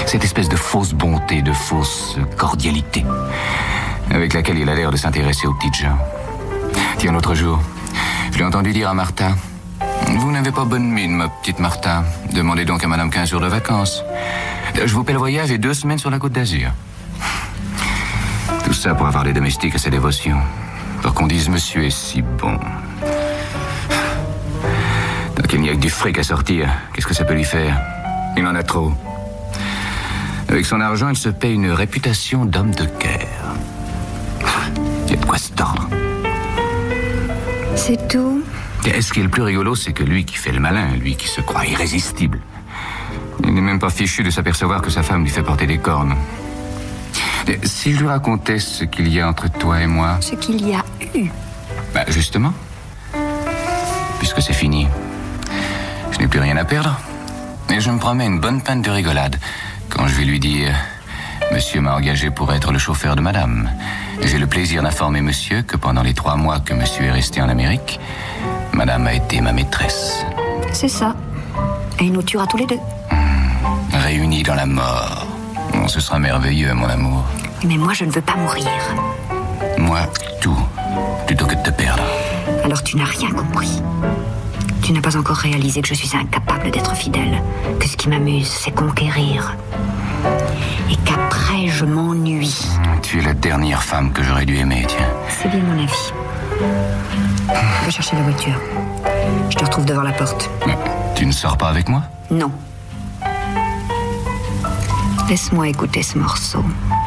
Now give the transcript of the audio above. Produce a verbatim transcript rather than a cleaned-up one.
Cette espèce de fausse bonté, de fausse cordialité, avec laquelle il a l'air de s'intéresser aux petites gens. Tiens, l'autre jour, je l'ai entendu dire à Martha: vous n'avez pas bonne mine, ma petite Martha. Demandez donc à madame quinze jours de vacances. Je vous paie le voyage et deux semaines sur la Côte d'Azur. Tout ça pour avoir les domestiques à sa dévotion. Pour qu'on dise monsieur est si bon. Tant qu'il n'y a que du fric à sortir, qu'est-ce que ça peut lui faire? Il en a trop. Avec son argent, il se paie une réputation d'homme de cœur. Il y a de quoi se tordre. C'est tout? Et ce qui est le plus rigolo, c'est que lui qui fait le malin, lui qui se croit irrésistible, il n'est même pas fichu de s'apercevoir que sa femme lui fait porter des cornes. Et si je lui racontais ce qu'il y a entre toi et moi... Ce qu'il y a eu? Bah, justement. Puisque c'est fini, je n'ai plus rien à perdre. Et je me promets une bonne pinte de rigolade quand je vais lui dire: monsieur m'a engagé pour être le chauffeur de madame. J'ai le plaisir d'informer monsieur que pendant les trois mois que monsieur est resté en Amérique, madame a été ma maîtresse. C'est ça. Et il nous tuera tous les deux. Mmh, réunis dans la mort. Oh, ce sera merveilleux, mon amour. Oui, mais moi, je ne veux pas mourir. Moi, tout, plutôt que de te perdre. Alors tu n'as rien compris. Tu n'as pas encore réalisé que je suis incapable d'être fidèle. Que ce qui m'amuse, c'est conquérir. Et qu'après, je m'ennuie. Tu es la dernière femme que j'aurais dû aimer, tiens. C'est bien mon avis. Va chercher la voiture. Je te retrouve devant la porte. Mais tu ne sors pas avec moi? Non. Laisse-moi écouter ce morceau.